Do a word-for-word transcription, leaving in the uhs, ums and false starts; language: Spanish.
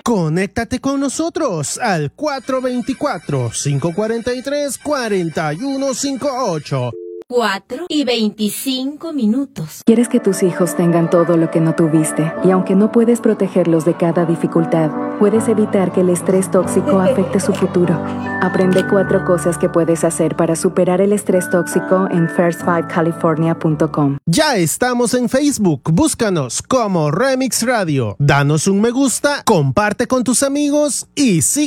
Conéctate con nosotros al cuatro dos cuatro, cinco cuatro tres, cuatro uno cinco ocho. cuatro y veinticinco minutos. Quieres que tus hijos tengan todo lo que no tuviste, y aunque no puedes protegerlos de cada dificultad, puedes evitar que el estrés tóxico afecte su futuro. Aprende cuatro cosas que puedes hacer para superar el estrés tóxico en first five california punto com. Ya estamos en Facebook, búscanos como Remix Radio. Danos un me gusta, comparte con tus amigos y sigue